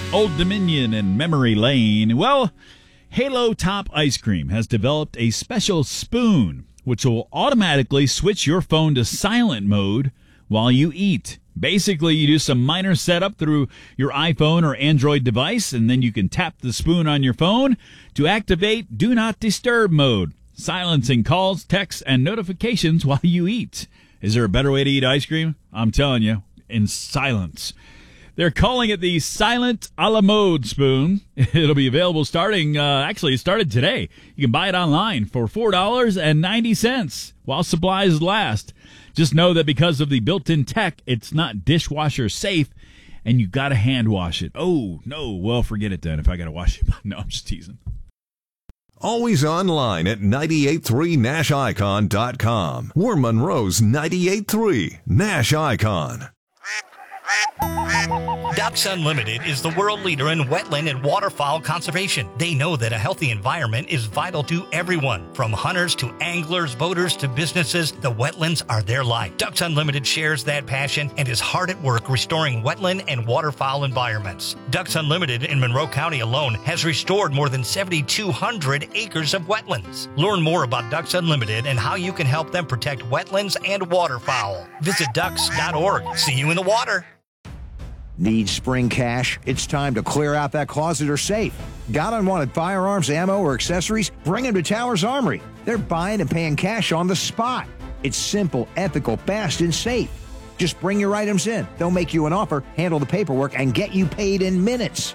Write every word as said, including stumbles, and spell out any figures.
Old Dominion and Memory Lane. Well, Halo Top Ice Cream has developed a special spoon which will automatically switch your phone to silent mode while you eat. Basically, you do some minor setup through your iPhone or Android device, and then you can tap the spoon on your phone to activate Do Not Disturb mode, silencing calls, texts, and notifications while you eat. Is there a better way to eat ice cream? I'm telling you, in silence. They're calling it the Silent a la Mode spoon. It'll be available starting, uh, actually, it started today. You can buy it online for four dollars and ninety cents while supplies last. Just know that because of the built-in tech, it's not dishwasher safe, and you got to hand wash it. Oh, no, well, forget it then if I got to wash it. No, I'm just teasing. Always online at nine eight three Nash Icon dot com. We're Monroe's ninety-eight three Nash Icon. Ducks Unlimited is the world leader in wetland and waterfowl conservation. They know that a healthy environment is vital to everyone. From hunters to anglers, boaters to businesses, the wetlands are their life. Ducks Unlimited shares that passion and is hard at work restoring wetland and waterfowl environments. Ducks Unlimited in Monroe County alone has restored more than seven thousand two hundred acres of wetlands. Learn more about Ducks Unlimited and how you can help them protect wetlands and waterfowl. Visit ducks dot org. See you in the water. Need spring cash? It's time to clear out that closet or safe. Got unwanted firearms, ammo, or accessories? Bring them to Towers Armory. They're buying and paying cash on the spot. It's simple, ethical, fast, and safe. Just bring your items in. They'll make you an offer, handle the paperwork, and get you paid in minutes.